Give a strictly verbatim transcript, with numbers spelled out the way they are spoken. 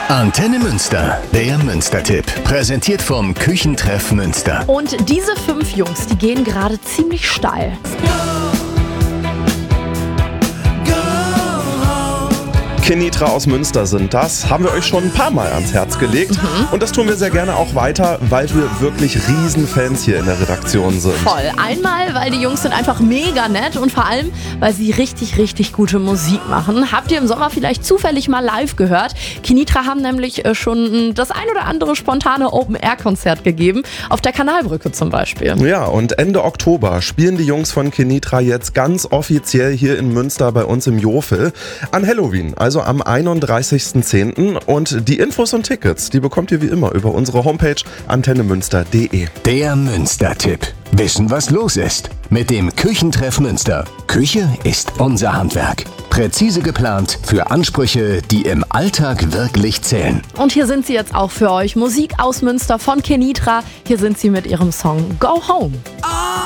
Antenne Münster, der Münster-Tipp. Präsentiert vom Küchentreff Münster. Und diese fünf Jungs, die gehen gerade ziemlich steil. Kenitra aus Münster sind das. Haben wir euch schon ein paar Mal ans Herz gelegt. Mhm. Und das tun wir sehr gerne auch weiter, weil wir wirklich Riesenfans hier in der Redaktion sind. Voll. Einmal, weil die Jungs sind einfach mega nett und vor allem, weil sie richtig, richtig gute Musik machen. Habt ihr im Sommer vielleicht zufällig mal live gehört? Kenitra haben nämlich schon das ein oder andere spontane Open-Air-Konzert gegeben. Auf der Kanalbrücke zum Beispiel. Ja, und Ende Oktober spielen die Jungs von Kenitra jetzt ganz offiziell hier in Münster bei uns im Jofel an Halloween. Also am einunddreißigsten zehnten Und die Infos und Tickets, die bekommt ihr wie immer über unsere Homepage antenne münster punkt de. Der Münster-Tipp. Wissen, was los ist. Mit dem Küchentreff Münster. Küche ist unser Handwerk. Präzise geplant für Ansprüche, die im Alltag wirklich zählen. Und hier sind sie jetzt auch für euch. Musik aus Münster von Kenitra. Hier sind sie mit ihrem Song Go Home.